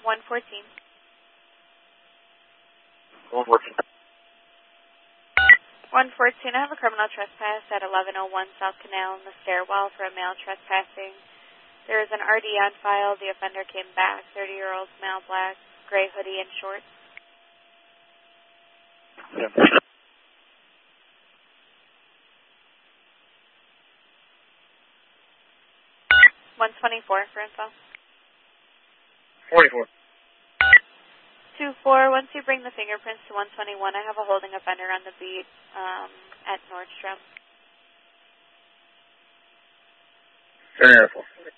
114. 114. 114, I have a criminal trespass at 1101 South Canal in the stairwell for a male trespassing. There is an RD on file. The offender came back. 30-year-old male, black, gray hoodie and shorts. Yeah. 124 for info. 44. 24, once you bring the fingerprints to 121, I have a holding offender on the beat at Nordstrom. Very helpful.